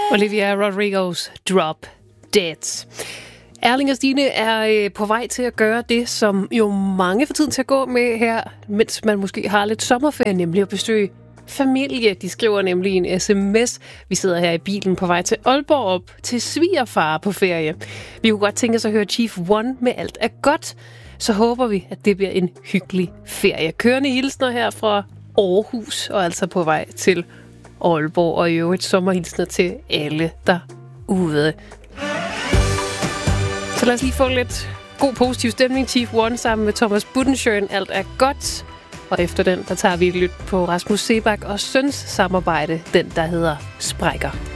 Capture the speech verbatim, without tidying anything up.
Olivia Rodrigo's Drop Dead. Erling og Stine er på vej til at gøre det, som jo mange får tid til at gå med her, mens man måske har lidt sommerferie, nemlig at besøge familie. De skriver nemlig en sms. Vi sidder her i bilen på vej til Aalborg op til svigerfar på ferie. Vi kunne godt tænke os at høre Chief One med Alt er godt. Så håber vi, at det bliver en hyggelig ferie. Kørende hilsner her fra Aarhus, og altså på vej til Aalborg, og i øvrigt sommerhilsner til alle derude. Så lad os lige få lidt god positiv stemning. Chief One sammen med Thomas Budensjøen. Alt er godt. Og efter den, der tager vi et lyt på Rasmus Sebak og Søns samarbejde. Den, der hedder Sprækker.